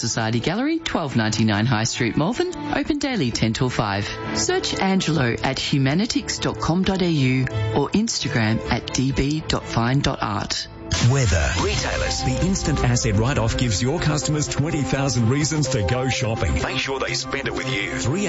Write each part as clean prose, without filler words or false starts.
Society Gallery, 1299 High Street, Malvern. Open daily 10 till 5. Search Angelo at humanitics.com.au or Instagram at db.fine.art. Weather. Retailers. The instant asset write-off gives your customers 20,000 reasons to go shopping. Make sure they spend it with you.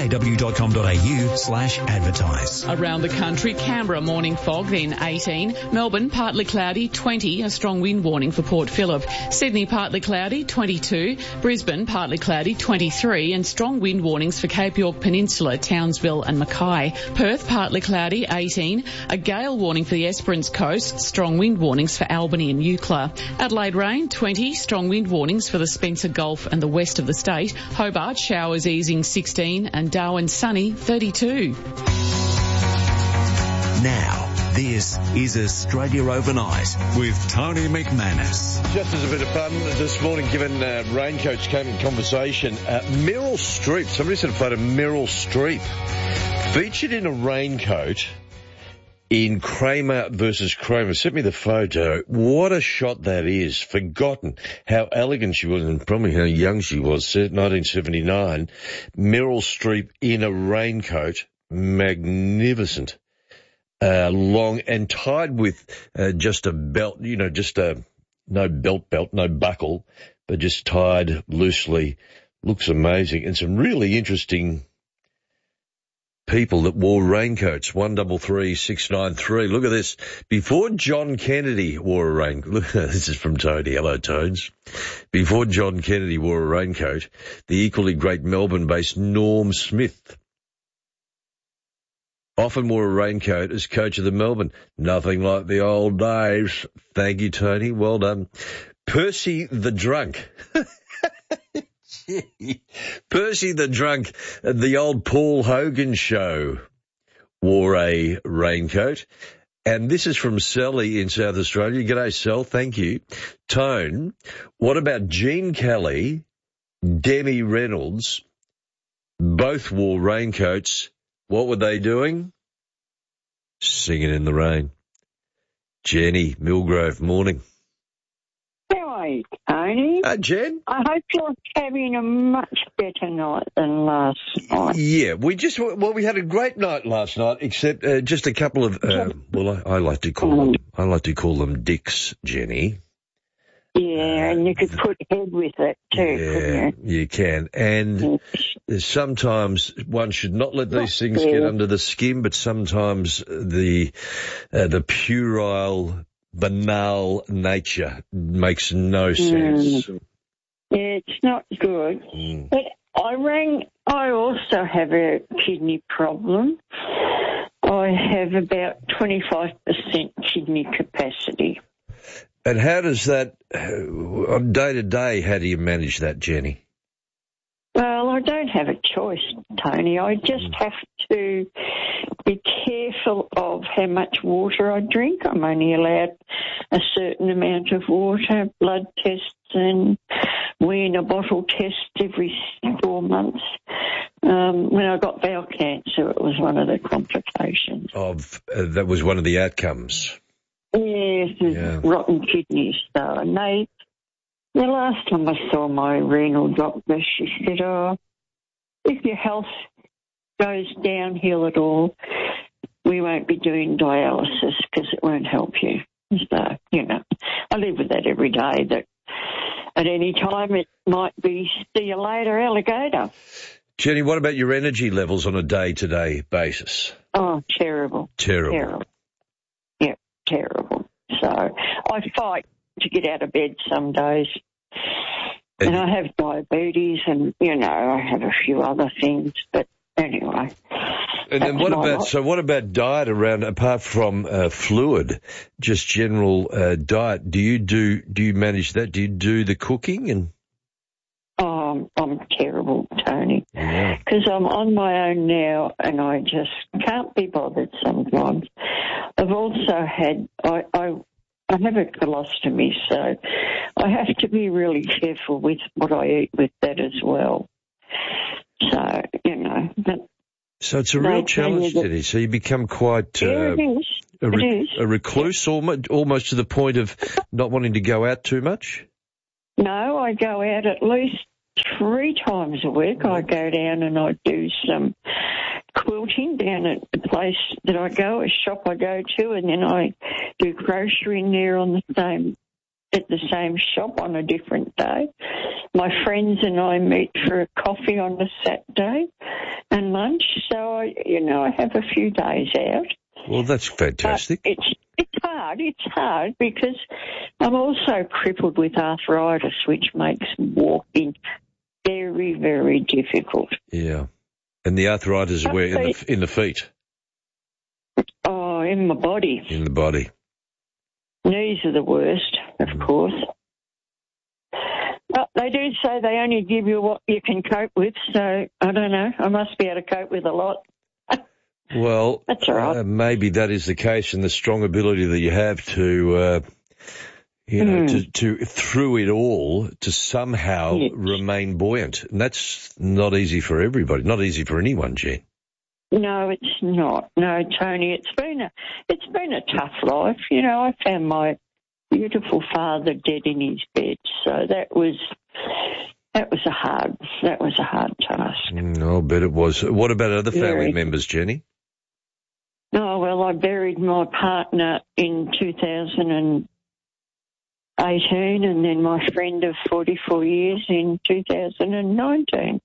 3aw.com.au/advertise. Around the country, Canberra morning fog, then 18. Melbourne partly cloudy, 20. A strong wind warning for Port Phillip. Sydney partly cloudy, 22. Brisbane partly cloudy, 23. And strong wind warnings for Cape York Peninsula, Townsville and Mackay. Perth partly cloudy, 18. A gale warning for the Esperance coast. Strong wind warnings for Albany and Eucla. Adelaide rain, 20. Strong wind warnings for the Spencer Gulf and the west of the state. Hobart showers easing, 16. And Darwin sunny, 32. Now, this is Australia Overnight with Tony McManus. Just as a bit of fun this morning, given raincoats came in conversation, Meryl Streep, somebody sent a photo of Meryl Streep, featured in a raincoat in Kramer versus Kramer. Sent me the photo. What a shot that is. Forgotten how elegant she was and probably how young she was. 1979. Meryl Streep in a raincoat. Magnificent. Long and tied with just a belt, no belt, no buckle, but just tied loosely. Looks amazing. And some really interesting people that wore raincoats. 133693. Look at this. Before John Kennedy wore a raincoat. Look, this is from Tony. Hello, Tones. Before John Kennedy wore a raincoat, the equally great Melbourne-based Norm Smith often wore a raincoat as coach of the Melbourne. Nothing like the old days. Thank you, Tony. Well done. Percy the Drunk. Percy the Drunk at the old Paul Hogan show wore a raincoat. And this is from Sally in South Australia. G'day, Sal. Thank you. Tone, what about Gene Kelly, Demi Reynolds? Both wore raincoats. What were they doing? Singing in the rain. Jenny Millgrove, morning. How are you, Tony? Jen? I hope you're having a much better night than last night. Yeah, we had a great night last night, except just a couple of, I like to call them dicks, Jenny. Yeah, and you could put head with it too, couldn't you? You can. And sometimes one should not let these things get under the skin, but sometimes the puerile, banal nature makes no sense. Yeah, it's not good. But I also have a kidney problem. I have about 25% kidney capacity. And how does that, on day to day, how do you manage that, Jenny? Well, I don't have a choice, Tony. I just have to be careful of how much water I drink. I'm only allowed a certain amount of water, blood tests and wean a bottle test every 4 months. When I got bowel cancer, it was one of the complications. That was one of the outcomes. Yes, rotten kidneys. So, and the last time I saw my renal doctor, she said, if your health goes downhill at all, we won't be doing dialysis because it won't help you. So, I live with that every day, that at any time it might be, see you later, alligator. Jenny, what about your energy levels on a day-to-day basis? Oh, terrible. Terrible. Yeah, terrible. So I fight to get out of bed some days. And I have diabetes and, I have a few other things, but anyway. And then what about diet around, apart from fluid, just general diet? Do you manage that? Do you do the cooking? And I'm terrible, Tony, because I'm on my own now and I just can't be bothered sometimes. I've also had, I have a colostomy, so I have to be really careful with what I eat with that as well. So, So it's a real challenge, Jenny. So you become quite a recluse, almost to the point of not wanting to go out too much? No, I go out at least 3 times a week I go down and I do some quilting down at the place that I go, a shop I go to, and then I do grocery in there at the same shop on a different day. My friends and I meet for a coffee on a Saturday and lunch, so I have a few days out. Well, that's fantastic. But it's hard because I'm also crippled with arthritis, which makes walking very, very difficult. Yeah. And the arthritis is where? In the feet? Oh, in my body. In the body. Knees are the worst, of course. But they do say they only give you what you can cope with, so I don't know. I must be able to cope with a lot. Well, that's all right. Maybe that is the case, and the strong ability that you have to, to through it all, to somehow remain buoyant. And that's not easy for everybody, not easy for anyone, Jen. No, it's not. No, Tony, it's been a tough life. I found my beautiful father dead in his bed, so that was a hard task. I'll bet it was. What about other family members, Jenny? Oh, well, I buried my partner in 2018 and then my friend of 44 years in 2019.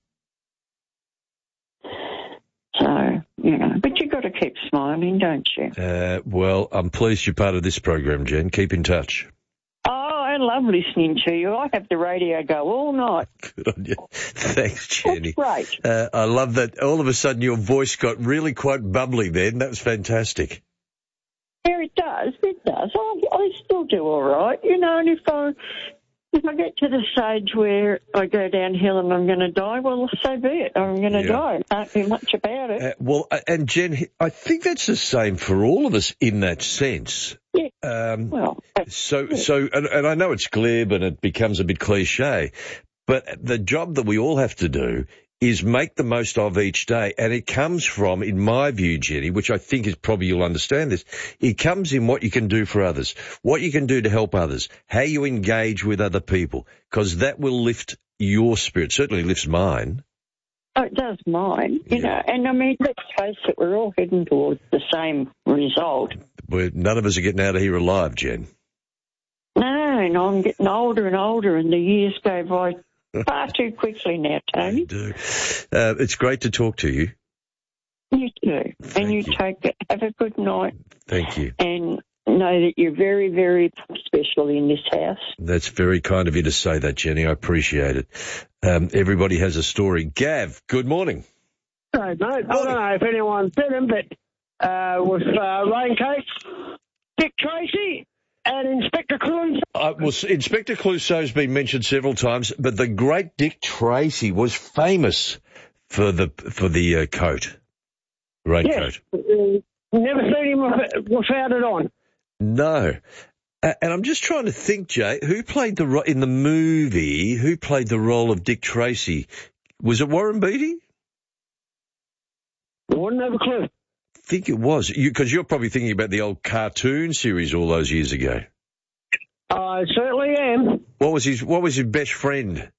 So, but you've got to keep smiling, don't you? Well, I'm pleased you're part of this program, Jen. Keep in touch. Oh, I love listening to you. I have the radio go all night. Good on you. Thanks, Jenny. That's great. I love that. All of a sudden your voice got really quite bubbly then. That was fantastic. Yeah, it does. It does. I still do all right, and if I get to the stage where I go downhill and I'm going to die, well, so be it. I'm going to die. Can't do much about it. And Jen, I think that's the same for all of us in that sense. Yeah. And I know it's glib and it becomes a bit cliche, but the job that we all have to do is make the most of each day. And it comes from, in my view, Jenny, which I think is probably you'll understand this, it comes in what you can do for others, what you can do to help others, how you engage with other people, because that will lift your spirit, certainly lifts mine. Oh, it does mine, and I mean, let's face it, we're all heading towards the same result. None of us are getting out of here alive, Jen. No, and I'm getting older and older, and the years go by far too quickly now, Tony. They do. It's great to talk to you. You too. And you take it. Have a good night. Thank you. And know that you're very, very special in this house. That's very kind of you to say that, Jenny. I appreciate it. Everybody has a story. Gav, good morning. Hey, mate. I don't know if anyone's said him, but with Raincoat, Dick Tracy and Inspector Clouseau. Inspector Clouseau's been mentioned several times, but the great Dick Tracy was famous for the coat, raincoat. Yes, never seen him without it on. No. And I'm just trying to think, Jay, who played in the movie, who played the role of Dick Tracy? Was it Warren Beatty? I wouldn't have a clue. I think it was, because you're probably thinking about the old cartoon series all those years ago. I certainly am. What was his best friend?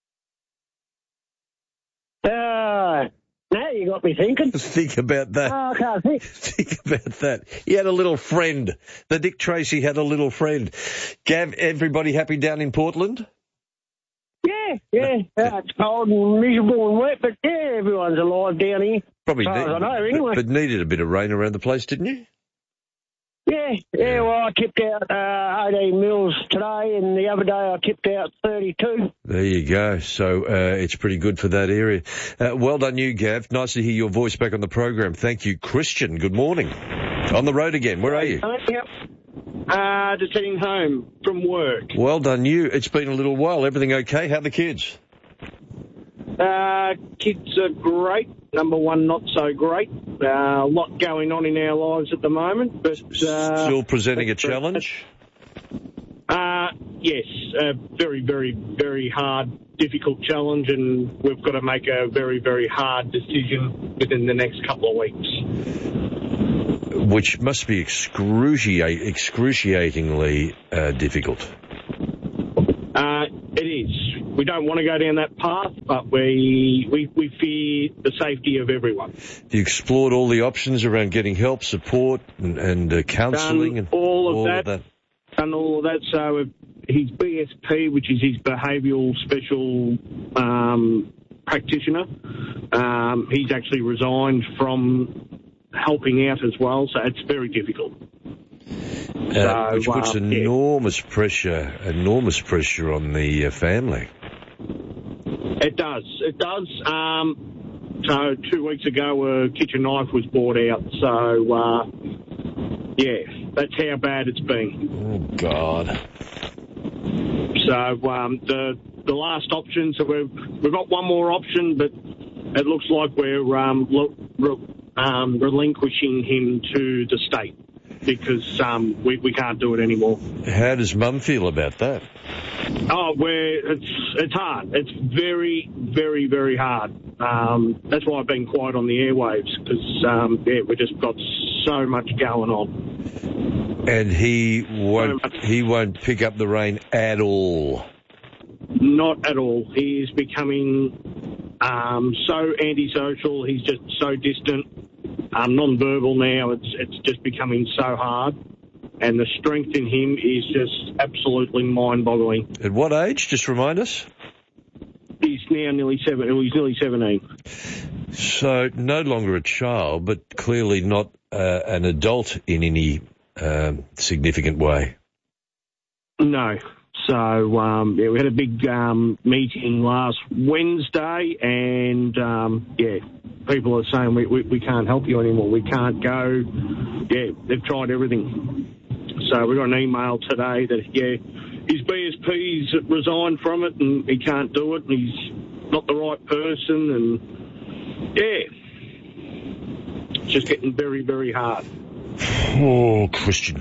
Now you got me thinking. Think about that. Oh, I can't think. Think about that. He had a little friend. The Dick Tracy had a little friend. Gav, everybody happy down in Portland? Yeah. It's cold and miserable and wet, but yeah, everyone's alive down here. Probably I know, anyway. But needed a bit of rain around the place, didn't you? Yeah. Well, I tipped out 18 mils today, and the other day I tipped out 32. There you go. So it's pretty good for that area. Well done, you, Gav. Nice to hear your voice back on the program. Thank you, Christian. Good morning. On the road again. Where are you? Yep. Just heading home from work. Well done, you. It's been a little while. Everything okay? How are the kids? Kids are great. Number one, not so great. A lot going on in our lives at the moment, but still presenting a challenge. Yes, a very, very, very hard, difficult challenge, and we've got to make a very, very hard decision within the next couple of weeks. Which must be excruciatingly difficult. It is. We don't want to go down that path, but we fear the safety of everyone. You explored all the options around getting help, support, and counselling, and all of that. Done all of that. So his BSP, which is his behavioural special practitioner, he's actually resigned from helping out as well. So it's very difficult. Which puts enormous pressure on the family. It does. So 2 weeks ago, a kitchen knife was brought out. So, that's how bad it's been. Oh, God. So the last option, so we've got one more option, but it looks like we're relinquishing him to the state. Because we can't do it anymore. How does Mum feel about that? Oh, it's hard. It's very, very, very hard. That's why I've been quiet on the airwaves because we just got so much going on. And he won't pick up the rein at all. Not at all. He is becoming so antisocial. He's just so distant. Non-verbal now, it's just becoming so hard, and the strength in him is just absolutely mind-boggling. At what age? Just remind us. He's now nearly 17. So no longer a child, but clearly not an adult in any significant way. No. So, we had a big meeting last Wednesday, and, people are saying we can't help you anymore. We can't go. Yeah, they've tried everything. So we got an email today that, his BSP's resigned from it, and he can't do it, and he's not the right person, and, it's just getting very, very hard. Oh, Christian.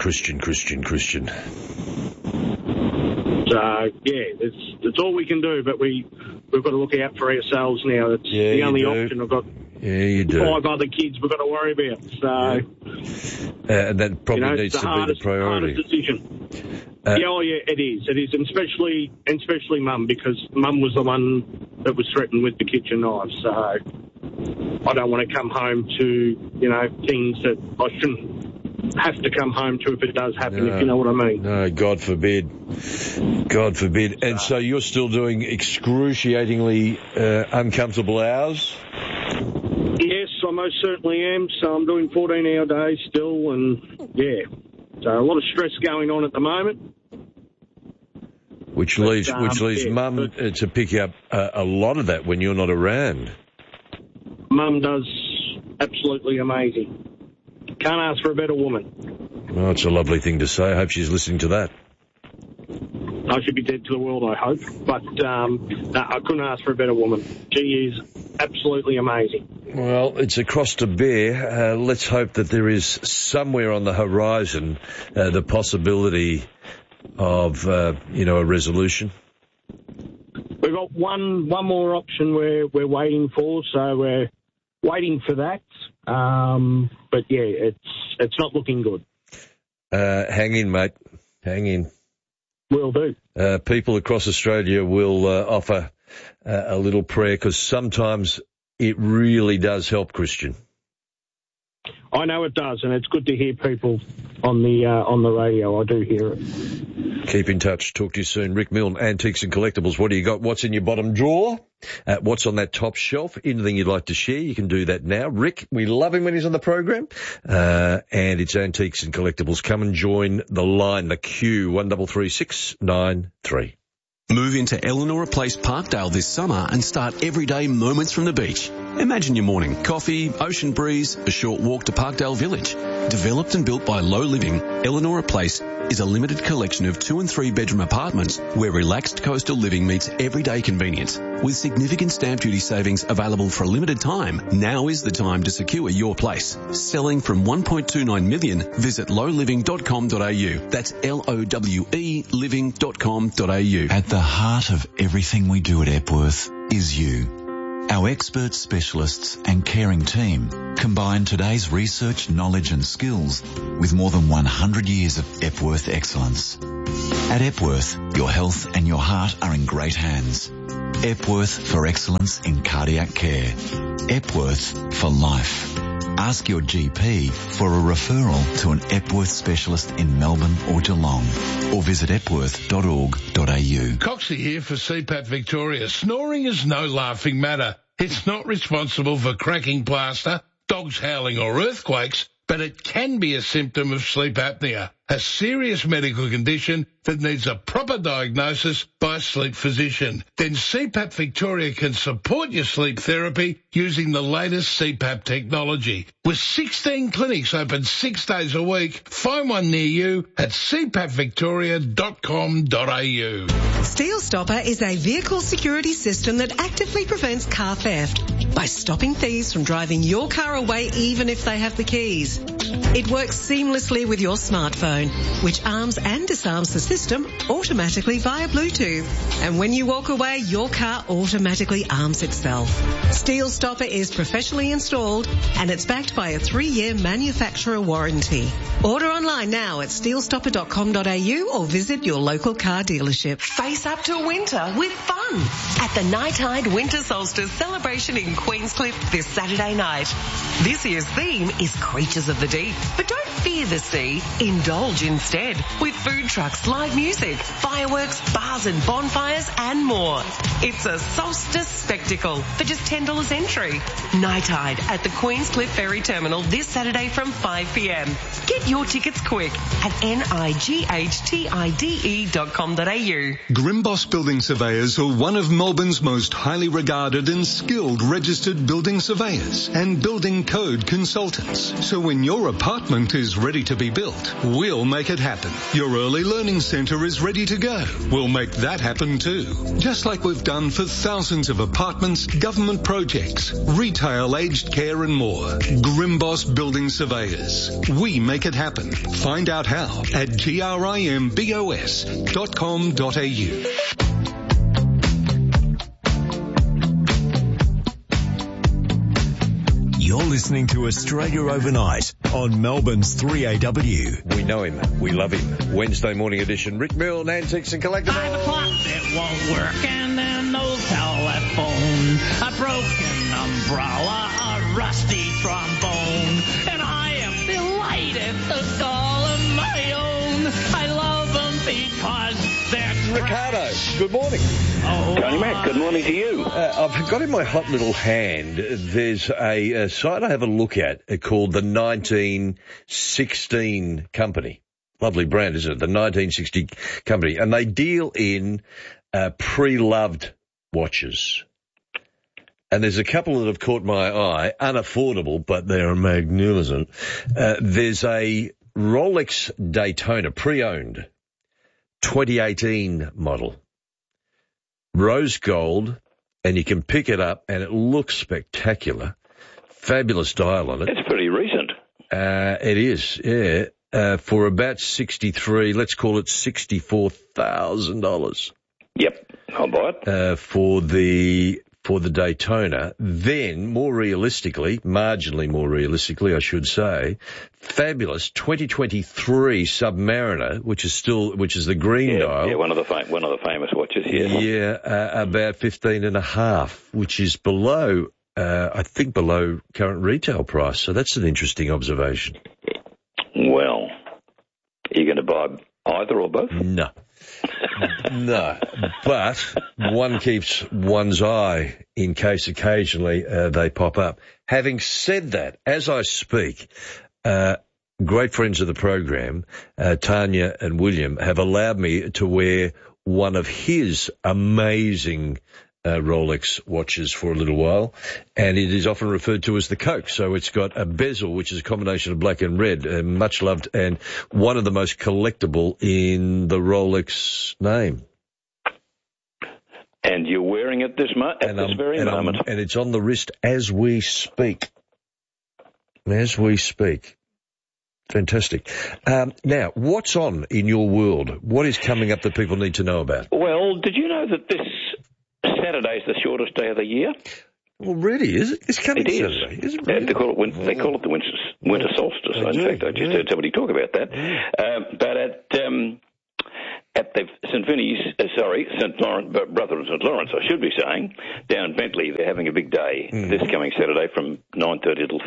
So, it's all we can do, but we've got to look out for ourselves now. It's the only option. I've got you do. 5 other kids we've got to worry about. So, and that probably needs to be the priority. Hardest decision. It is. It is, and especially Mum, because Mum was the one that was threatened with the kitchen knife. So I don't want to come home to, things that I shouldn't have to come home to if it does happen, if you know what I mean. No, God forbid. And so you're still doing excruciatingly uncomfortable hours? Yes, I most certainly am. So I'm doing 14-hour days still, and so a lot of stress going on at the moment. Which leaves Mum to pick up a lot of that when you're not around. Mum does absolutely amazing. Can't ask for a better woman. Well, it's a lovely thing to say. I hope she's listening to that. I should be dead to the world, I hope. But I couldn't ask for a better woman. She is absolutely amazing. Well, it's a cross to bear. Let's hope that there is somewhere on the horizon the possibility of, a resolution. We've got one more option we're waiting for, so we're waiting for that. But it's not looking good. Hang in, mate. Hang in. Will do. People across Australia will offer a little prayer, because sometimes it really does help, Christian. I know it does, and it's good to hear people on the radio. I do hear it. Keep in touch. Talk to you soon. Rick Milne, Antiques and Collectibles. What do you got? What's in your bottom drawer? What's on that top shelf? Anything you'd like to share, you can do that now. Rick, we love him when he's on the program. And it's Antiques and Collectibles. Come and join the line, the queue, 133693. Move into Eleanor Place, Parkdale this summer and start everyday moments from the beach. Imagine your morning. Coffee, ocean breeze, a short walk to Parkdale Village. Developed and built by Low Living, Eleanor Place is a limited collection of 2 and 3 bedroom apartments where relaxed coastal living meets everyday convenience. With significant stamp duty savings available for a limited time, now is the time to secure your place. Selling from $1.29 million, visit lowliving.com.au. That's LOWE living.com.au. At the heart of everything we do at Epworth is you. Our expert specialists and caring team combine today's research, knowledge and skills with more than 100 years of Epworth excellence. At Epworth, your health and your heart are in great hands. Epworth for excellence in cardiac care. Epworth for life. Ask your GP for a referral to an Epworth specialist in Melbourne or Geelong, or visit epworth.org.au. Coxie here for CPAP Victoria. Snoring is no laughing matter. It's not responsible for cracking plaster, dogs howling or earthquakes, but it can be a symptom of sleep apnea, a serious medical condition that needs a proper diagnosis by a sleep physician. Then CPAP Victoria can support your sleep therapy using the latest CPAP technology. With 16 clinics open 6 days a week, find one near you at cpapvictoria.com.au. Steel Stopper is a vehicle security system that actively prevents car theft by stopping thieves from driving your car away even if they have the keys. It works seamlessly with your smartphone, which arms and disarms the system automatically via Bluetooth. And when you walk away, your car automatically arms itself. Steel Stopper is professionally installed and it's backed by a 3-year manufacturer warranty. Order online now at steelstopper.com.au or visit your local car dealership. Face up to winter with fun at the Night Tide Winter Solstice celebration in Queenscliff this Saturday night. This year's theme is Creatures of the Deep. But don't fear the sea. Indulge instead with food trucks, live music, fireworks, bars and bonfires and more. It's a solstice spectacle for just $10 entry. Night Tide at the Queenscliff Ferry Terminal this Saturday from 5 p.m. Get your tickets quick at nighttide.com.au. Grimboss Building Surveyors are one of Melbourne's most highly regarded and skilled registered building surveyors and building code consultants. So when your apartment is ready to be built, we'll make it happen. Your early learning centre is ready to go. We'll make that happen too. Just like we've done for thousands of apartments, government projects, retail, aged care and more. Grimboss Building Surveyors. We make it happen. Find out how at grimbos.com.au. You're listening to Australia Overnight on Melbourne's 3AW. We know him. We love him. Wednesday morning edition. Rick Milne, Antiques and Collectibles. 5 o'clock, it won't work, and then no telephone, a broken umbrella, a rusty trombone, and I am delighted to call them my own. I love them because they're Ricardo, good morning. Tony Mac, good morning to you. I've got in my hot little hand, there's a site I have a look at called the 1916 Company. Lovely brand, isn't it? The 1960 Company. And they deal in pre-loved watches. And there's a couple that have caught my eye, unaffordable, but they're magnificent. There's a Rolex Daytona, pre-owned, 2018 model. Rose gold, and you can pick it up, and it looks spectacular. Fabulous dial on it. It's pretty recent. It is, yeah. For about 63, let's call it $64,000. Yep, I'll buy it. For the Daytona. Then, more realistically, marginally more realistically, I should say, fabulous 2023 Submariner, which is the green dial. Yeah, one of the famous watches here. Yeah, about 15.5, which is below, I think below current retail price. So that's an interesting observation. Well, are you going to buy either or both? No. No, but one keeps one's eye in case occasionally they pop up. Having said that, as I speak, great friends of the program, Tanya and William, have allowed me to wear one of his amazing Rolex watches for a little while, and it is often referred to as the Coke. So it's got a bezel, which is a combination of black and red, much loved, and one of the most collectible in the Rolex name. And you're wearing it this very moment. And it's on the wrist as we speak. As we speak. Fantastic. Now, what's on in your world? What is coming up that people need to know about? Well, did you know that this Saturday's the shortest day of the year? Well, really, is it? It's coming It is. Saturday. Is it really? They call it the winter solstice. In fact, I just heard somebody talk about that. But at the St. Lawrence, Brother of St. Lawrence, I should be saying, down in Bentley, they're having a big day this coming Saturday from 9:30 till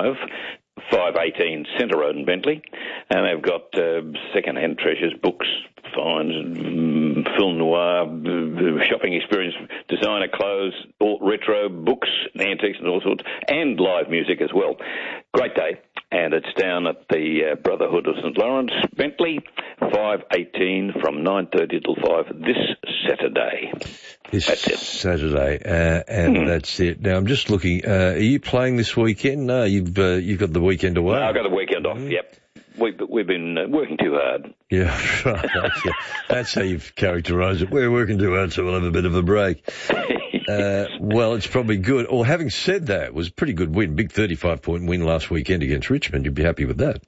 518 Centre Road in Bentley, and they've got second-hand treasures, books, finds, film noir, shopping experience, designer clothes, retro books, antiques and all sorts, and live music as well. Great day, and it's down at the Brotherhood of St. Lawrence, Bentley, 518 from 9:30 till 5 this Saturday. That's it. Saturday, and that's it. Now, I'm just looking, are you playing this weekend? No, you've got the weekend away. No, I've got the weekend off, yep. We've been working too hard. Yeah, right. That's how you've characterised it. We're working too hard, so we'll have a bit of a break. Well, it's probably good. Or having said that, it was a pretty good win. Big 35-point win last weekend against Richmond. You'd be happy with that.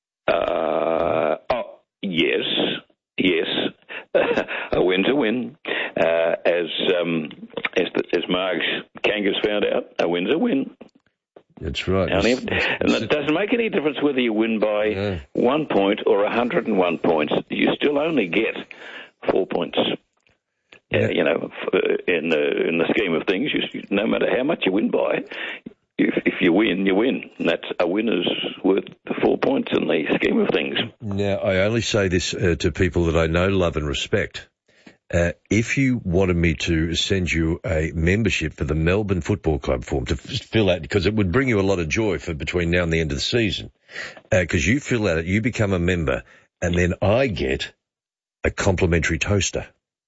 Yes. A win's a win. As Margs Kangas found out, a win's a win. That's right. And it doesn't make any difference whether you win by 1 point or 101 points. You still only get 4 points. In the scheme of things, no matter how much you win by, if you win, you win. And that's a win is worth 4 points in the scheme of things. Now, I only say this to people that I know, love and respect. If you wanted me to send you a membership for the Melbourne Football Club form to fill out, because it would bring you a lot of joy for between now and the end of the season, because you fill out, you become a member, and then I get a complimentary toaster.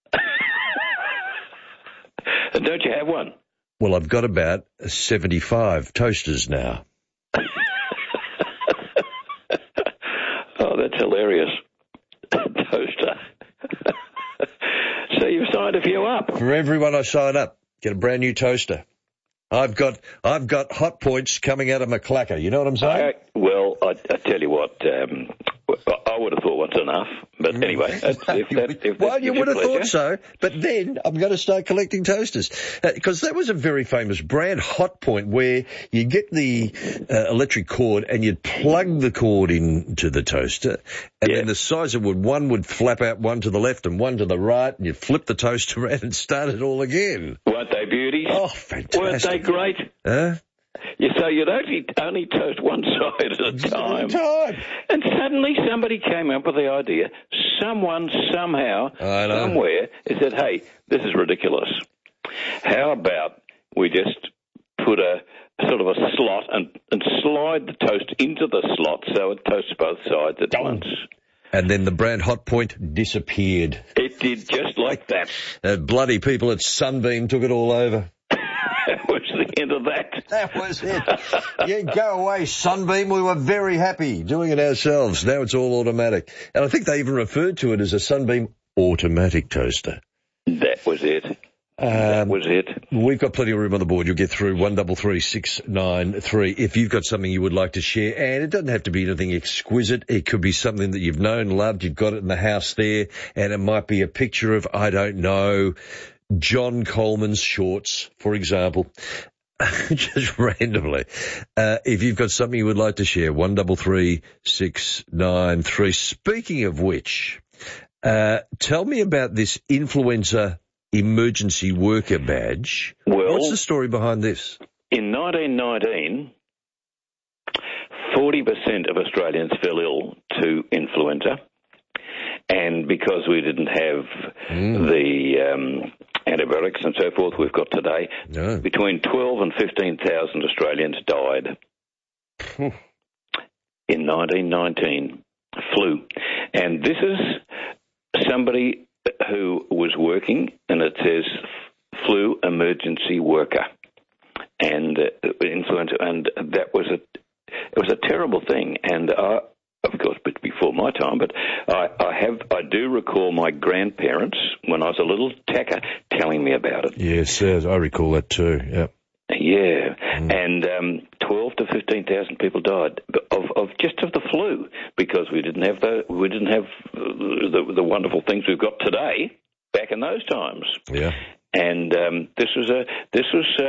And don't you have one? Well, I've got about 75 toasters now. Oh, that's hilarious. Toaster. So you've signed a few up. For everyone I sign up, get a brand new toaster. I've got hot points coming out of my clacker. You know what I'm saying? Well, I tell you what, I would have thought once enough. But anyway, you would have thought so. But then I'm going to start collecting toasters, because that was a very famous brand, Hot Point, where you get the electric cord and you'd plug the cord into the toaster, and then the sizer one would flap out, one to the left and one to the right, and you'd flip the toaster around and start it all again. Weren't they beauties? Oh, fantastic! Weren't they great? So you'd only toast one side at a time. And suddenly somebody came up with the idea. Someone, somehow, somewhere, said, hey, this is ridiculous. How about we just put a sort of a slot and slide the toast into the slot so it toasts both sides at once? And then the brand Hot Point disappeared. It did just like that. Bloody people at Sunbeam took it all over. That was the end of that. That was it. Yeah, go away, Sunbeam. We were very happy doing it ourselves. Now it's all automatic. And I think they even referred to it as a Sunbeam automatic toaster. That was it. That was it. We've got plenty of room on the board. You'll get through 133693 if you've got something you would like to share. And it doesn't have to be anything exquisite. It could be something that you've known, loved, you've got it in the house there, and it might be a picture of, I don't know, John Coleman's shorts, for example. Just randomly. If you've got something you would like to share, 133693. Speaking of which, tell me about this influenza emergency worker badge. Well, what's the story behind this? In 1919, 40% of Australians fell ill to influenza. And because we didn't have the antibiotics and so forth we've got today, between 12 and 15,000 Australians died in 1919, flu. And this is somebody who was working, and it says flu emergency worker and influenza, and that was it was a terrible thing. And of course, but before my time, but I do recall my grandparents, when I was a little tacker, telling me about it. Yes, I recall that too, yeah. Yeah, and 12 to 15,000 people died of the flu, because we didn't have the wonderful things we've got today back in those times. Yeah. And this was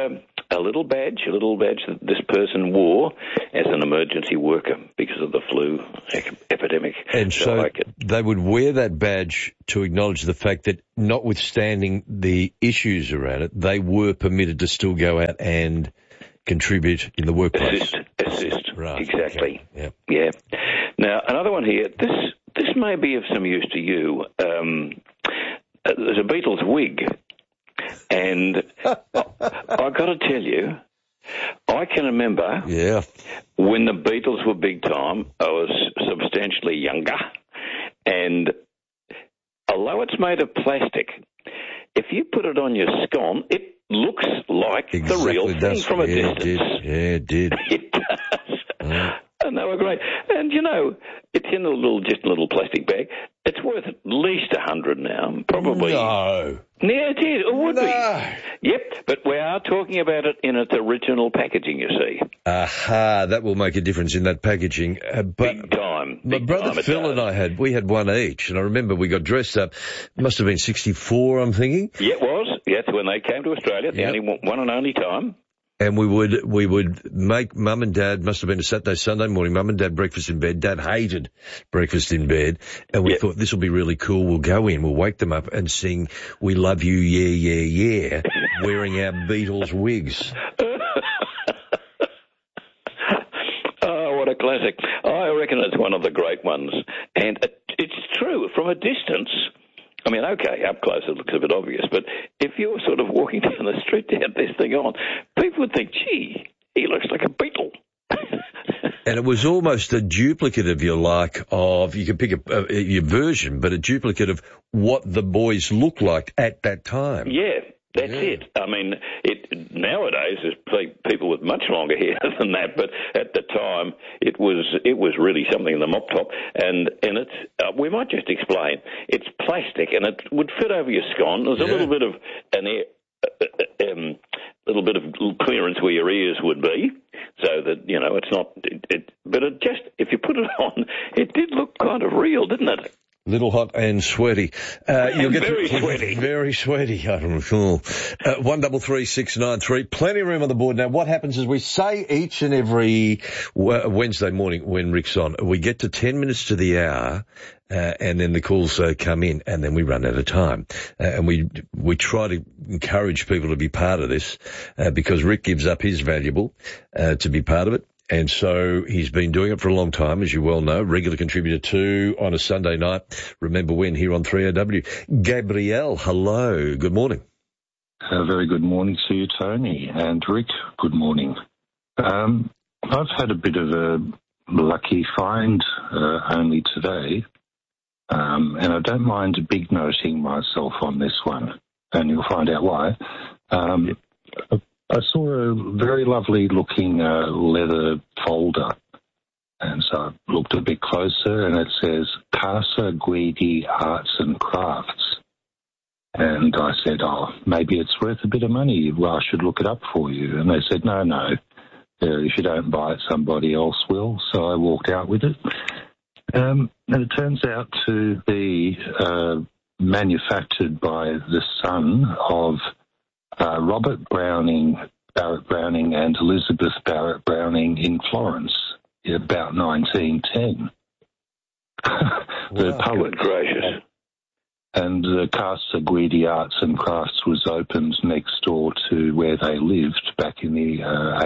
a little badge that this person wore as an emergency worker because of the flu epidemic. And so they would wear that badge to acknowledge the fact that, notwithstanding the issues around it, they were permitted to still go out and contribute in the workplace. Assist. Right. Exactly. Okay. Yeah. Now, another one here. This may be of some use to you. There's a Beatles wig. And I've got to tell you, I can remember when the Beatles were big time, I was substantially younger. And although it's made of plastic, if you put it on your scone, it looks like the real thing from a distance. It did. It does. And they were great. And, it's in a little plastic bag. It's worth at least $100 now, probably. No. Yeah, it is. It would be. Yep, but we are talking about it in its original packaging, you see. Aha, that will make a difference in that packaging. Big time. My brother Phil and I had one each, and I remember we got dressed up. It must have been 1964, I'm thinking. Yeah, it was. Yeah, that's when they came to Australia, the only one and only time. And we would make Mum and Dad, must have been a Saturday, Sunday morning, Mum and Dad breakfast in bed. Dad hated breakfast in bed. And we thought, this will be really cool. We'll go in, we'll wake them up and sing We Love You, Yeah, Yeah, Yeah, wearing our Beatles wigs. Oh, what a classic. I reckon it's one of the great ones. And it's true, from a distance. I mean, okay, up close it looks a bit obvious, but if you're sort of walking down the street to have this thing on, people would think, gee, he looks like a Beatle. And it was almost a duplicate, if you like, of, you could pick your version, but a duplicate of what the boys looked like at that time. Yeah, that's it. I mean, nowadays there's people with much longer hair than that, but at the time it was really something in the mop top, and it's we might just explain. It's plastic and it would fit over your scone. There's a little bit of little bit of clearance where your ears would be, so that it's not. But it just, if you put it on, it did look kind of real, didn't it? Little hot and sweaty. You'll get very sweaty. Very sweaty, I don't recall. 133693. Plenty of room on the board. Now, what happens is we say each and every Wednesday morning when Rick's on, we get to 10 minutes to the hour, and then the calls come in, and then we run out of time. And we try to encourage people to be part of this, because Rick gives up his valuable to be part of it. And so he's been doing it for a long time, as you well know, regular contributor too on a Sunday night. Remember when, here on 3AW. Gabrielle, hello, good morning. Very good morning to you, Tony. And Rick, good morning. I've had a bit of a lucky find only today, and I don't mind big noting myself on this one, and you'll find out why. I saw a very lovely looking leather folder, and so I looked a bit closer, and it says Casa Guidi Arts and Crafts. And I said, maybe it's worth a bit of money. Well, I should look it up for you. And they said, no, if you don't buy it, somebody else will. So I walked out with it. And it turns out to be manufactured by the son of Robert Browning, Barrett Browning, and Elizabeth Barrett Browning in Florence about 1910. The poet. Good gracious. And the Casa Guidi Arts and Crafts was opened next door to where they lived back in the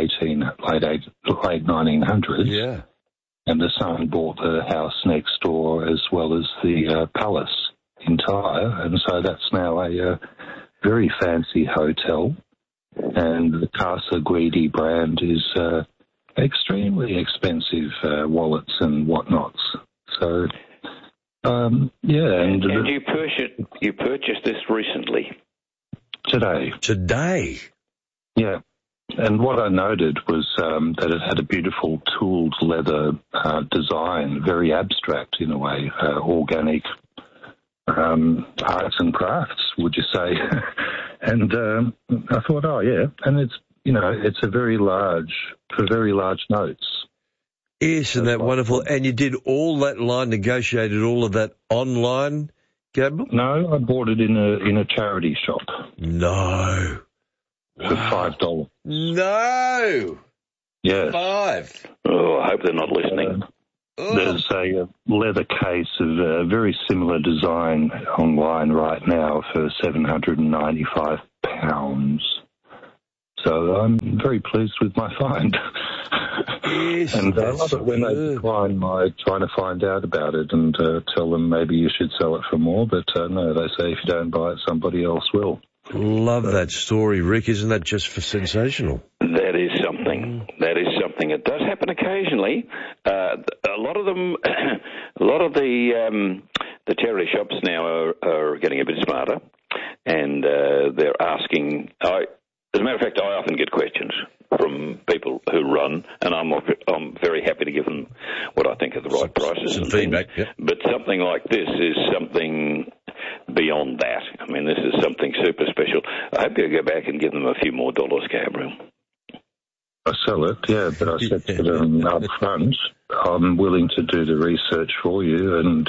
late 1900s. Yeah. And the son bought the house next door as well as the palace entire, and so that's now a very fancy hotel, and the Casa Guidi brand is extremely expensive wallets and whatnots. So, And you purchased this recently? Today? Yeah. And what I noted was that it had a beautiful tooled leather design, very abstract in a way, organic arts and crafts, would you say? And I thought, and it's a very large notes. Isn't that wonderful? And you did all that negotiated all of that online, Gabriel? No, I bought it in a charity shop. No. for $5. No! Yeah. $5. Oh, I hope they're not listening. There's a leather case of a very similar design online right now for £795. So I'm very pleased with my find. Yes, and I love it when they decline my trying to find out about it and tell them maybe you should sell it for more. But no, they say if you don't buy it, somebody else will. Love that story, Rick. Isn't that just sensational? That is something. That is something. It does happen occasionally. A lot of them, a lot of the charity shops now are getting a bit smarter, and they're asking. As a matter of fact, I often get questions from people who run, and I'm very happy to give them what I think are the right prices and feedback. Yep. But something like this is something beyond that. I mean, this is something super special. I hope you'll go back and give them a few more dollars, Gabriel. I sell it, yeah, but I said to them up front, I'm willing to do the research for you and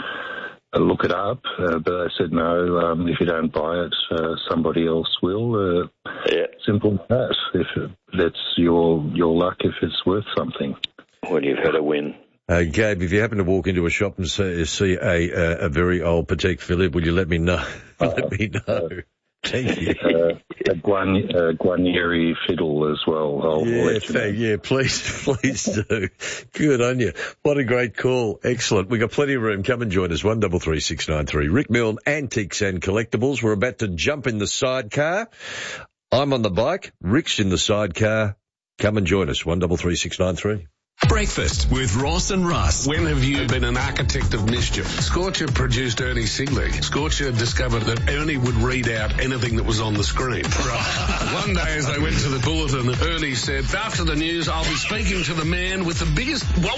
look it up, but I said no, if you don't buy it, somebody else will. Simple as that. If that's your luck, if it's worth something. Well, you've had a win. Gabe, if you happen to walk into a shop and see a very old Patek Philippe, will you let me know? Let me know. Thank you. A Guarnieri fiddle as well. Yeah, please do. Good on you. What a great call. Excellent. We got plenty of room. Come and join us. 133693. Rick Milne, Antiques and Collectibles. We're about to jump in the sidecar. I'm on the bike. Rick's in the sidecar. Come and join us. 133693. Breakfast with Ross and Russ. When have you been an architect of mischief? Scorcher produced Ernie Sigley. Scorcher discovered that Ernie would read out anything that was on the screen. Right. One day as they went to the bulletin, Ernie said, after the news, I'll be speaking to the man with the biggest... What?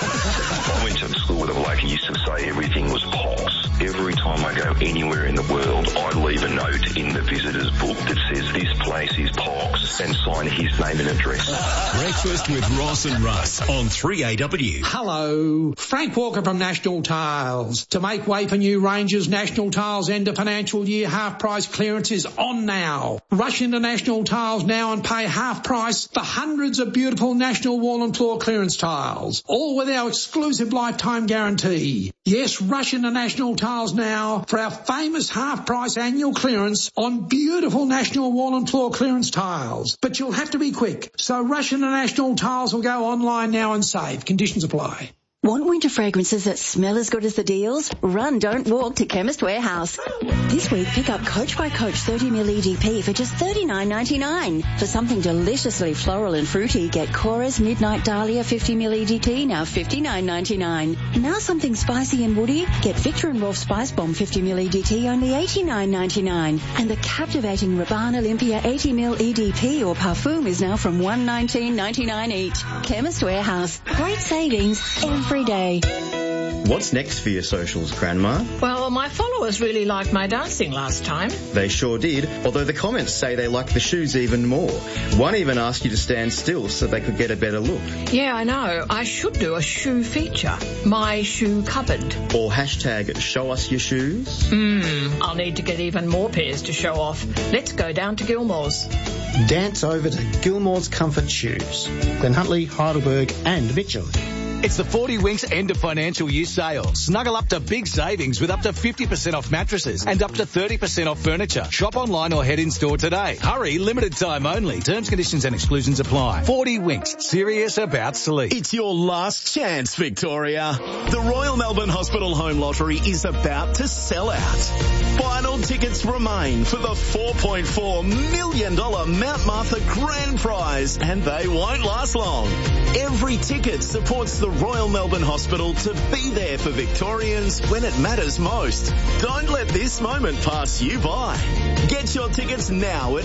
I went to school with a bloke who used to say everything was pox. Every time I go anywhere in the world, I leave a note in the visitor's book that says this place is pox and sign his name and address. Breakfast with Ross and Russ on 3AW. Hello, Frank Walker from National Tiles. To make way for new ranges, National Tiles end of financial year half price clearance is on now. Rush into National Tiles now and pay half price for hundreds of beautiful National Wall and Floor clearance tiles, all with our exclusive lifetime guarantee. Yes, rush into National Tiles now for our famous half price annual clearance on beautiful National Wall and Floor clearance tiles. But you'll have to be quick, so rush into National Tiles or go online now and save. Conditions apply. Want winter fragrances that smell as good as the deals? Run, don't walk to Chemist Warehouse. This week, pick up Coach by Coach 30ml EDP for just $39.99. For something deliciously floral and fruity, get Cora's Midnight Dahlia 50ml EDT, now $59.99. Now something spicy and woody, get Victor and Rolf Spice Bomb 50ml EDT, only $89.99. And the captivating Rabanne Olympia 80ml EDP or Parfum is now from $119.99 each. Chemist Warehouse. Great savings every day. What's next for your socials, Grandma? Well, my followers really liked my dancing last time. They sure did, although the comments say they like the shoes even more. One even asked you to stand still so they could get a better look. Yeah, I know. I should do a shoe feature. My shoe cupboard. Or hashtag show us your shoes. I'll need to get even more pairs to show off. Let's go down to Gilmore's. Dance over to Gilmore's Comfort Shoes. Glen Huntly, Heidelberg and Mitchell. It's the 40 Winks end of financial year sale. Snuggle up to big savings with up to 50% off mattresses and up to 30% off furniture. Shop online or head in store today. Hurry, limited time only. Terms, conditions and exclusions apply. 40 Winks, serious about sleep. It's your last chance, Victoria. The Royal Melbourne Hospital Home Lottery is about to sell out. Final tickets remain for the $4.4 million Mount Martha Grand Prize, and they won't last long. Every ticket supports the Royal Melbourne Hospital to be there for Victorians when it matters most. Don't let this moment pass you by. Get your tickets now at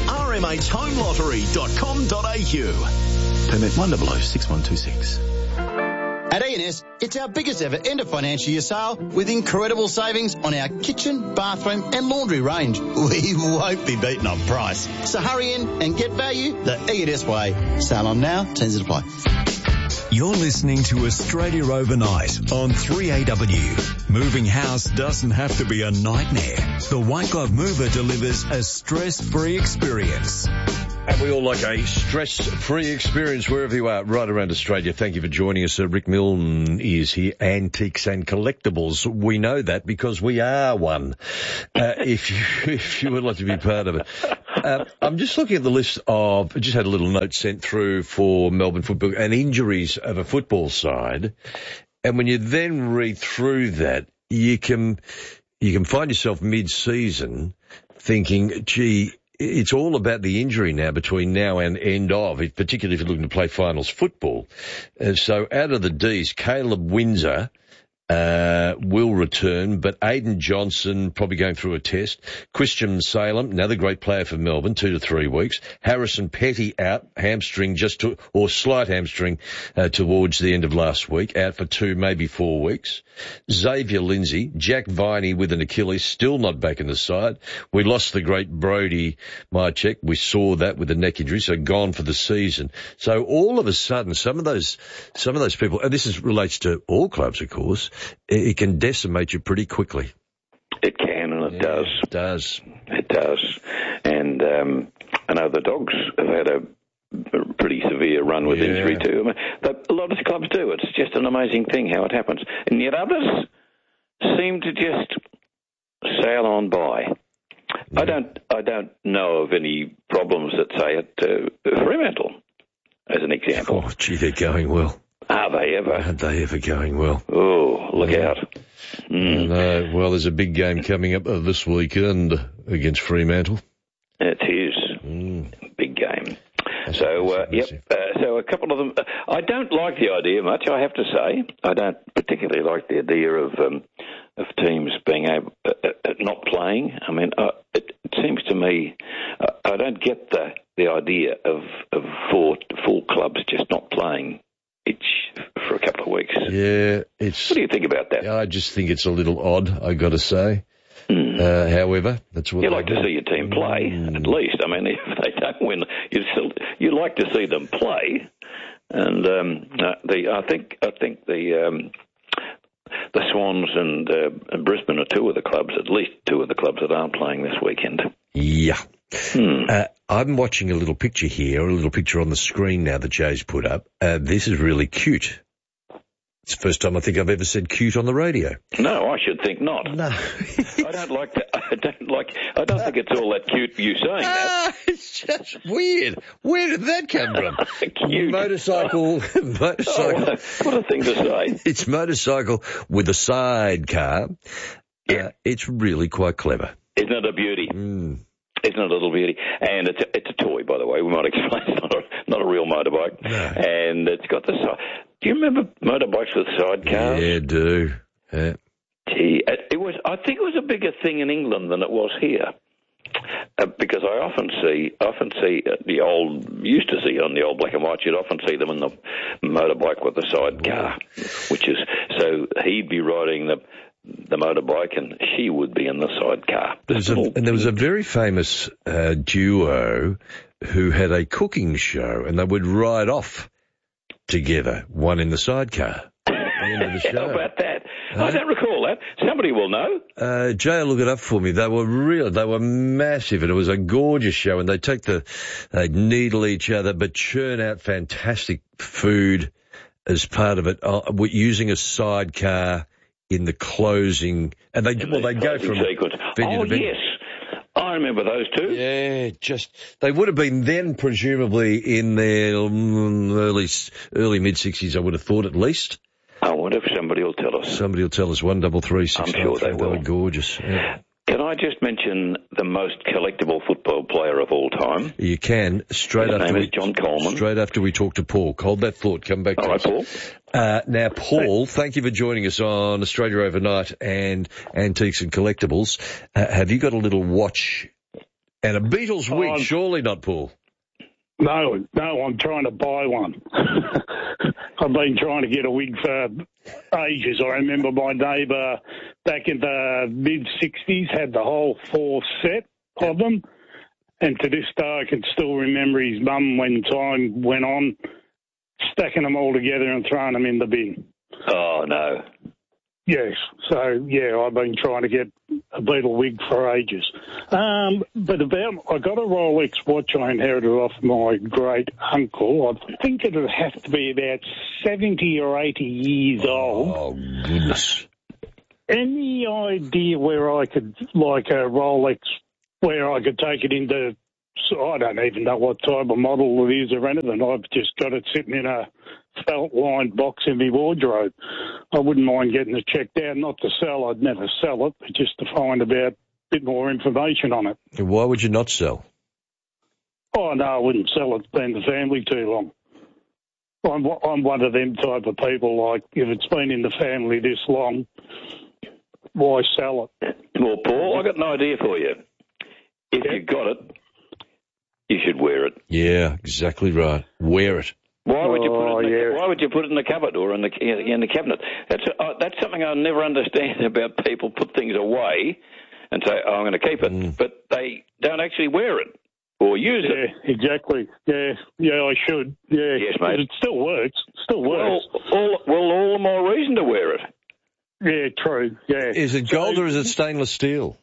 rmhhomelottery.com.au. Permit 1006126. At E&S, it's our biggest ever end of financial year sale with incredible savings on our kitchen, bathroom and laundry range. We won't be beaten on price. So hurry in and get value the E&S way. Sale on now, terms apply. You're listening to Australia Overnight on 3AW. Moving house doesn't have to be a nightmare. The White Glove Mover delivers a stress-free experience. And we all like a stress-free experience wherever you are, right around Australia. Thank you for joining us. Rick Milne is here, Antiques and Collectibles. We know that because we are one, if you would like to be part of it. I'm just looking at the list of, I just had a little note sent through for Melbourne football and injuries of a football side. And when you then read through that, you can find yourself mid-season thinking, gee, it's all about the injury now between now and end of, particularly if you're looking to play finals football. So out of the Ds, Caleb Windsor will return, but Aidan Johnson probably going through a test. Christian Salem, another great player for Melbourne, 2 to 3 weeks. Harrison Petty out, hamstring or slight hamstring towards the end of last week, out for 2, maybe 4 weeks. Xavier Lindsay, Jack Viney with an Achilles, still not back in the side. We lost the great Brody Mychek. We saw that with a neck injury, so gone for the season. So all of a sudden, some of those people, and this relates to all clubs, of course, it can decimate you pretty quickly. It can, and it does. It does. It does. And I know the Dogs have had a pretty severe run with injury too. I mean, a lot of clubs do. It's just an amazing thing how it happens. And yet others seem to just sail on by. Yeah. I don't know of any problems that say at Fremantle, as an example. Oh, gee, they're going well. Are they ever? Are they ever going well? Oh, look out. No, well, there's a big game coming up this weekend against Fremantle. It is. Big game. So, so a couple of them. I don't like the idea much, I have to say. I don't particularly like the idea of teams being able not playing. I mean, it seems to me I don't get the idea of full clubs just not playing each for a couple of weeks. Yeah, what do you think about that? I just think it's a little odd, I got to say. However, that's what you like to see your team play, at least. I mean, if they don't win, you like to see them play. And I think the Swans and Brisbane are at least two of the clubs that aren't playing this weekend. Yeah. I'm watching a little picture on the screen now that Jay's put up. This is really cute. It's the first time I think I've ever said cute on the radio. No, I should think not. No. I don't like that. I don't think it's all that cute you saying that. It's just weird. Where did that come from? Cute. Motorcycle. Oh, what a thing to say. It's motorcycle with a sidecar. Yeah. It's really quite clever. Isn't it a beauty? Isn't it a little beauty? And it's a toy, by the way. We might explain. It's not a real motorbike. No. And it's got the side. Do you remember motorbikes with sidecars? Yeah, I do. Yeah. Gee, I think it was a bigger thing in England than it was here. Because I often see used to see on the old black and white, you'd often see them in the motorbike with the sidecar, which is, so he'd be riding the motorbike and she would be in the sidecar. There was a very famous duo who had a cooking show, and they would ride off together, one in the sidecar. At the end of the show. How about that? I don't recall that. Somebody will know. Jay will look it up for me. They were massive, and it was a gorgeous show, and they'd needle each other, but churn out fantastic food as part of it, using a sidecar in the closing, and they'd go from sequence. venue to venue. Yes. I remember those two. Yeah, they would have been then presumably in their early mid-60s, I would have thought, at least. I wonder if somebody will tell us. Somebody will tell us. 133 6. I'm sure they will. They were gorgeous. Yeah. Can I just mention the most collectible football player of all time? You can. His name is John Coleman. Straight after we talk to Paul. Hold that thought. Come back to us. Paul. Now, Paul, thank you for joining us on Australia Overnight and Antiques and Collectibles. Have you got a little watch and a Beatles wig? Surely not, Paul. No, I'm trying to buy one. I've been trying to get a wig for ages. I remember my neighbour back in the mid-60s had the whole 4 set of them. And to this day, I can still remember his mum, when time went on, stacking them all together and throwing them in the bin. Oh, no. Yes. So, yeah, I've been trying to get a beetle wig for ages. I got a Rolex watch I inherited off my great uncle. I think it would have to be about 70 or 80 years old. Oh, goodness. Any idea where I could, like a Rolex, where I could take it into, I don't even know what type of model it is or anything. I've just got it sitting in a felt-lined box in my wardrobe. I wouldn't mind getting it checked out, not to sell. I'd never sell it, but just to find about a bit more information on it. Why would you not sell? Oh, no, I wouldn't sell it. It's been in the family too long. I'm one of them type of people, like, if it's been in the family this long, why sell it? Well, Paul, I got an idea for you. If you've got it, you should wear it. Yeah, exactly right. Wear it. Why would you put it in the cupboard or in the cabinet? That's something I never understand about people put things away and say, "Oh, I'm going to keep it," but they don't actually wear it or use it. Yeah, exactly. Yeah, I should. Yeah, yes, mate. It still works. Well, all the more reason to wear it. Yeah, true. Yeah. Is it gold or is it stainless steel?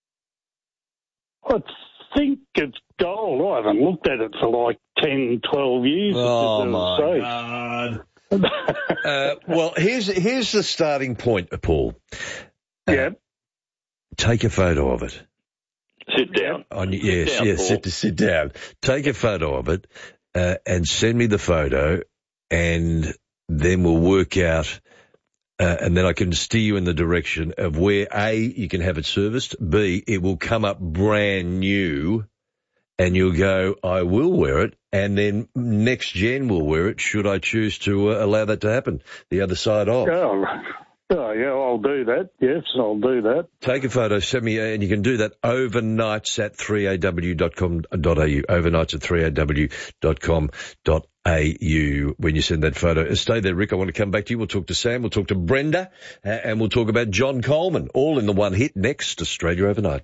I think it's gold. I haven't looked at it for like 10, 12 years. Oh, my God. Well, here's the starting point, Paul. Yeah. Take a photo of it. Sit down. Sit down. Take a photo of it and send me the photo, and then we'll work out, and then I can steer you in the direction of where, A, you can have it serviced, B, it will come up brand new, and you'll go, I will wear it, and then next gen will wear it, should I choose to allow that to happen, the other side off. Oh, yeah, I'll do that. Yes, I'll do that. Take a photo, send me, and you can do that overnights at 3aw.com.au, overnights at 3aw.com.au when you send that photo. Stay there, Rick. I want to come back to you. We'll talk to Sam, we'll talk to Brenda, and we'll talk about John Coleman, all in the one hit next, Australia Overnight.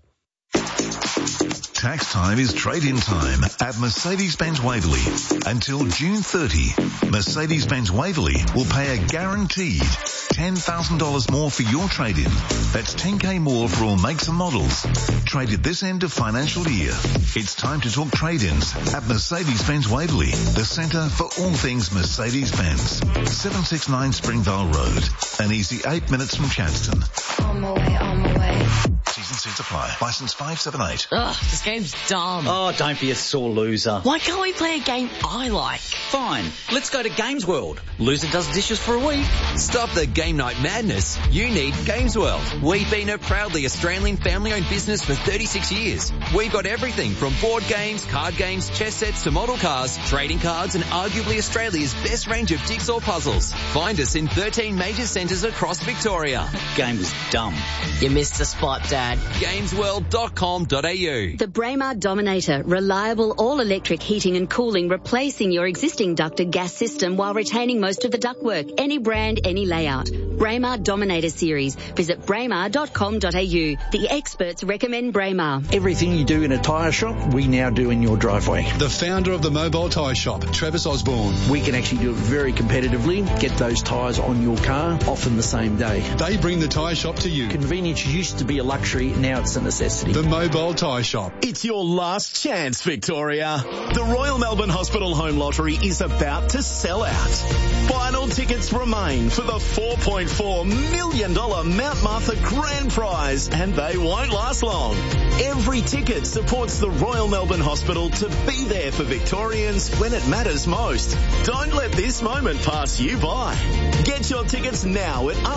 Tax time is trade-in time at Mercedes-Benz Waverley. Until June 30, Mercedes-Benz Waverley will pay a guaranteed $10,000 more for your trade-in. That's $10,000 more for all makes and models. Traded this end of financial year. It's time to talk trade-ins at Mercedes-Benz Waverley, the centre for all things Mercedes-Benz. 769 Springvale Road. An easy 8 minutes from Chadstone. On my way. T's and C's apply. Licence 578. Ugh, this game's dumb. Oh, don't be a sore loser. Why can't we play a game I like? Fine, let's go to Games World. Loser does dishes for a week. Stop the game night madness. You need Games World. We've been a proudly Australian family-owned business for 36 years. We've got everything from board games, card games, chess sets to model cars, trading cards, and arguably Australia's best range of jigsaw puzzles. Find us in 13 major centres across Victoria. Game was dumb. You missed the spot, Dad. Gamesworld.com.au. The Braemar Dominator, reliable all-electric heating and cooling, replacing your existing ducted gas system while retaining most of the ductwork. Any brand, any layout. Braemar Dominator series. Visit braemar.com.au. The experts recommend Braemar. Everything you do in a tyre shop, we now do in your driveway. The founder of the Mobile Tyre Shop, Travis Osborne. We can actually do it very competitively, get those tyres on your car, often the same day. They bring the tyre shop to you. Convenience used to be a luxury, now it's a necessity. The Mobile Tyre Shop. It's your last chance, Victoria. The Royal Melbourne Hospital Home Lottery is about to sell out. Final tickets remain for the $4.4 million Mount Martha Grand Prize, and they won't last long. Every ticket supports the Royal Melbourne Hospital to be there for Victorians when it matters most. Don't let this moment pass you by. Get your tickets now at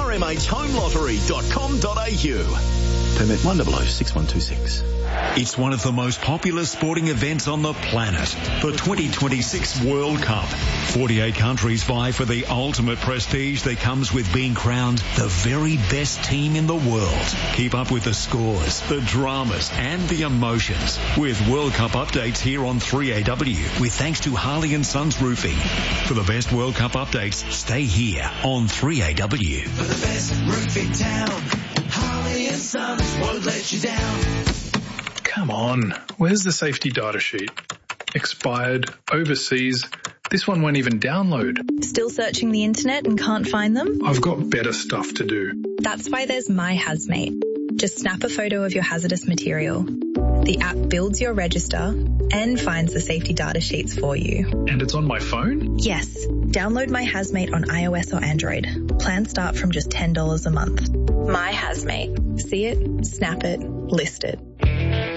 rmhhomelottery.com.au. Permit 1006126. It's one of the most popular sporting events on the planet, the 2026 World Cup. 48 countries vie for the ultimate prestige that comes with being crowned the very best team in the world. Keep up with the scores, the dramas and the emotions with World Cup updates here on 3AW with thanks to Harley & Sons Roofing. For the best World Cup updates, stay here on 3AW. For the best roof in town, Harley & Sons won't let you down. Come on, where's the safety data sheet? Expired, overseas, This one won't even download. Still searching the internet and can't find them? I've got better stuff to do. That's why there's My Hazmate. Just snap a photo of your hazardous material. The app builds your register and finds the safety data sheets for you. And it's on my phone? Yes. Download My Hazmate on iOS or Android. Plans start from just $10 a month. My Hazmate. See it, snap it, list it.